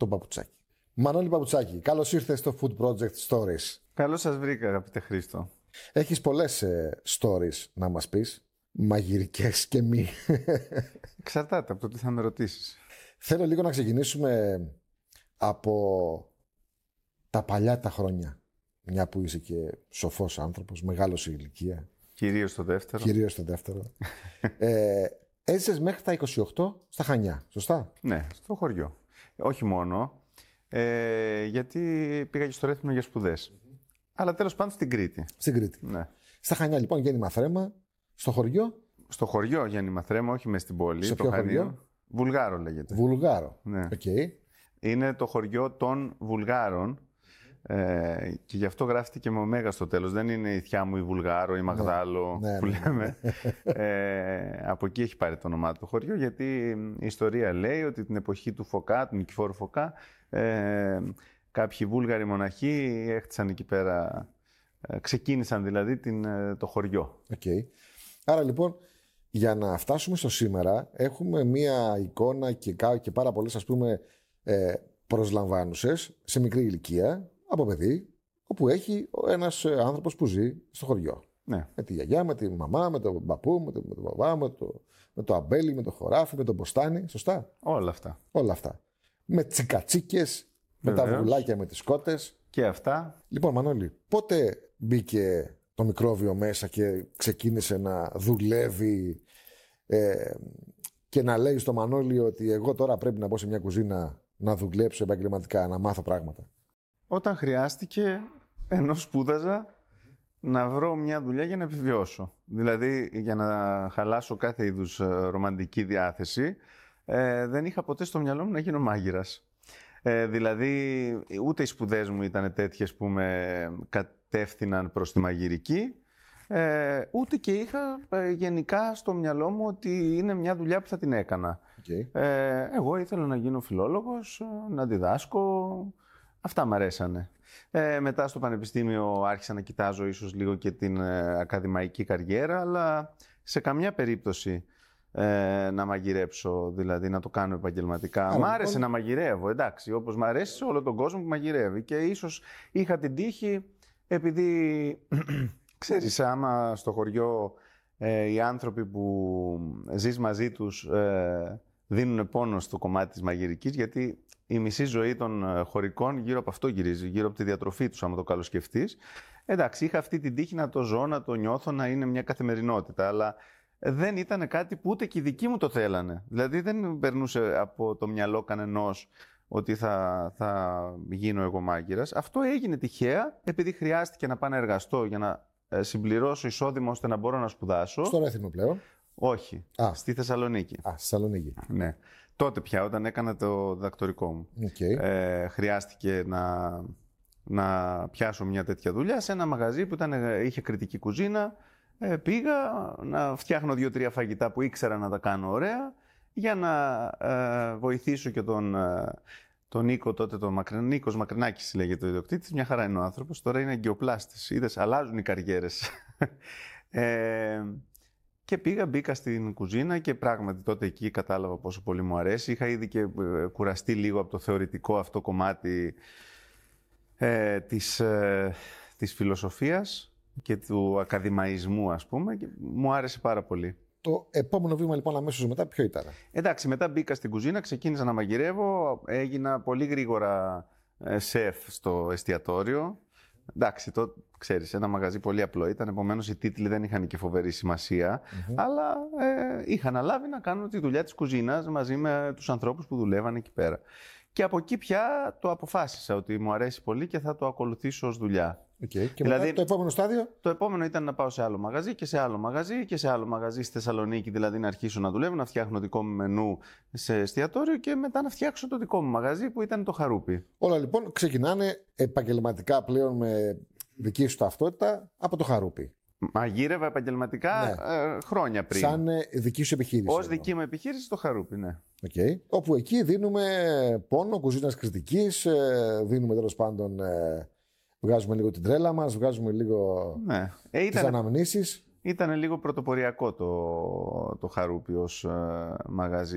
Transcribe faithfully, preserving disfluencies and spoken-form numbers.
το παπουτσάκι. Μανώλη Παπουτσάκη, καλώς ήρθες στο Food Project Stories. Καλώς σας βρήκα, αγαπητέ Χρήστο. Έχεις πολλές ε, stories να μας πεις, μαγειρικές και μη. Εξαρτάται από το τι θα με ρωτήσεις. Θέλω λίγο να ξεκινήσουμε από τα παλιά τα χρόνια. Μια που είσαι και σοφός άνθρωπος, μεγάλος σε ηλικία. Κυρίως στο δεύτερο. Κυρίως στο δεύτερο. ε, έζησες μέχρι τα είκοσι οκτώ στα Χανιά, σωστά? Ναι, στο χωριό. Όχι μόνο, ε, γιατί πήγα και στο Ρέθυμνο για σπουδές. Mm-hmm. Αλλά τέλος πάντων στην Κρήτη. Στην Κρήτη. Ναι. Στα Χανιά λοιπόν, γέννημα θρέμα. Στο χωριό. Στο χωριό γέννημα θρέμα, όχι μες στην πόλη. Σε το ποιο Χανίο. χωριό? Βουλγάρο λέγεται. Βουλγάρο. Ναι. Okay. Είναι το χωριό των Βουλγάρων. Ε, και γι' αυτό γράφτηκε με ωμέγα στο τέλος. Δεν είναι η θιά μου η Βουλγάρο, η Μαγδάλο ναι, που ναι, ναι. λέμε. ε, από εκεί έχει πάρει το όνομά του το χωριό, γιατί η ιστορία λέει ότι την εποχή του Φωκά, του Νικηφόρου Φωκά, ε, κάποιοι Βούλγαροι μοναχοί έχτισαν εκεί πέρα, ε, ξεκίνησαν δηλαδή την, το χωριό. Okay. Άρα λοιπόν, για να φτάσουμε στο σήμερα, έχουμε μία εικόνα και, και πάρα πολλές, ας πούμε, ε, προσλαμβάνουσες σε μικρή ηλικία από παιδί, όπου έχει ένας άνθρωπος που ζει στο χωριό. Ναι. Με τη γιαγιά, με τη μαμά, με τον παππού, με τον, με τον παπά, με το, με το αμπέλι, με το χωράφι, με τον μποστάνι. Σωστά. Όλα αυτά. Όλα αυτά. Με τσικατσίκες, με τα βουλάκια, με τις κότες. Και αυτά. Λοιπόν, Μανώλη, πότε μπήκε το μικρόβιο μέσα και ξεκίνησε να δουλεύει ε, και να λέει στο Μανώλη ότι εγώ τώρα πρέπει να μπω σε μια κουζίνα να δουλέψω επαγγελματικά, να μάθω πράγματα? Όταν χρειάστηκε, ενώ σπούδαζα, να βρω μια δουλειά για να επιβιώσω. Δηλαδή, για να χαλάσω κάθε είδους ρομαντική διάθεση, ε, δεν είχα ποτέ στο μυαλό μου να γίνω μάγειρας. Ε, δηλαδή, ούτε οι σπουδές μου ήταν τέτοιες που με κατεύθυναν προς τη μαγειρική, ε, ούτε και είχα ε, γενικά στο μυαλό μου ότι είναι μια δουλειά που θα την έκανα. Okay. Ε, εγώ ήθελα να γίνω φιλόλογος, να διδάσκω. Αυτά μ' αρέσανε. Ε, μετά στο πανεπιστήμιο άρχισα να κοιτάζω ίσως λίγο και την ε, ακαδημαϊκή καριέρα, αλλά σε καμιά περίπτωση ε, να μαγειρέψω, δηλαδή να το κάνω επαγγελματικά. Άρα, μ' άρεσε λοιπόν... να μαγειρεύω, εντάξει, όπως μ' αρέσει σε όλο τον κόσμο που μαγειρεύει. Και ίσως είχα την τύχη, επειδή ξέρεις, άμα στο χωριό ε, οι άνθρωποι που ζεις μαζί τους ε, δίνουν πόνο στο κομμάτι της μαγειρικής, γιατί η μισή ζωή των χωρικών γύρω από αυτό γυρίζει, γύρω από τη διατροφή τους, άμα το καλοσκεφτείς. Εντάξει, είχα αυτή την τύχη να το ζω, να το νιώθω, να είναι μια καθημερινότητα, αλλά δεν ήταν κάτι που ούτε και οι δικοί μου το θέλανε. Δηλαδή δεν περνούσε από το μυαλό κανενός ότι θα, θα γίνω εγώ μάγειρας. Αυτό έγινε τυχαία, επειδή χρειάστηκε να πάω να εργαστώ για να συμπληρώσω εισόδημα ώστε να μπορώ να σπουδάσω. Στο Ρέθυμνο πλέον? Όχι, Α. στη Θεσσαλονίκη. Α, στη Θεσσαλονίκη. Ναι. Τότε πια, όταν έκανα το διδακτορικό μου. Okay. Ε, χρειάστηκε να, να πιάσω μια τέτοια δουλειά σε ένα μαγαζί που ήταν, είχε κριτική κουζίνα. Ε, πήγα να φτιάχνω δύο-τρία φαγητά που ήξερα να τα κάνω ωραία, για να ε, βοηθήσω και τον, ε, τον Νίκο, τότε τον Μακρι... Νίκος Μακρινάκης λέγεται ο ιδιοκτήτης. Μια χαρά είναι ο άνθρωπος, τώρα είναι εγκυοπλάστης. Είδες, αλλάζουν οι καριέρες. ε, Και πήγα, μπήκα στην κουζίνα και πράγματι τότε εκεί κατάλαβα πόσο πολύ μου αρέσει. Είχα ήδη και κουραστεί λίγο από το θεωρητικό αυτό κομμάτι ε, της, ε, της φιλοσοφίας και του ακαδημαϊσμού, ας πούμε, και μου άρεσε πάρα πολύ. Το επόμενο βήμα λοιπόν αμέσως μετά ποιο ήταν? Εντάξει, μετά μπήκα στην κουζίνα, ξεκίνησα να μαγειρεύω, έγινα πολύ γρήγορα ε, σεφ στο εστιατόριο. Εντάξει, το ξέρεις, ένα μαγαζί πολύ απλό ήταν, επομένως οι τίτλοι δεν είχαν και φοβερή σημασία, mm-hmm. αλλά ε, είχα αναλάβει να κάνω τη δουλειά της κουζίνας μαζί με τους ανθρώπους που δουλεύαν εκεί πέρα. Και από εκεί πια το αποφάσισα ότι μου αρέσει πολύ και θα το ακολουθήσω ως δουλειά. Okay. Και δηλαδή, μετά το επόμενο στάδιο? Το επόμενο ήταν να πάω σε άλλο μαγαζί και σε άλλο μαγαζί και σε άλλο μαγαζί στη Θεσσαλονίκη, δηλαδή να αρχίσω να δουλεύω, να φτιάχνω δικό μου μενού σε εστιατόριο και μετά να φτιάξω το δικό μου μαγαζί που ήταν το Χαρούπι. Όλα λοιπόν ξεκινάνε επαγγελματικά πλέον με δική σου ταυτότητα από το Χαρούπι. Μαγείρευα επαγγελματικά ναι. ε, χρόνια πριν. Σαν δική σου επιχείρηση. Ως δική μου επιχείρηση το Χαρούπι, ναι. Okay. Όπου εκεί δίνουμε πόνο κουζίνας κριτικής, δίνουμε τέλος πάντων, βγάζουμε λίγο την τρέλα μας, βγάζουμε λίγο ναι. ε, τις ήταν, αναμνήσεις. Ήταν λίγο πρωτοποριακό το, το Χαρούπι ως ε, μαγαζί.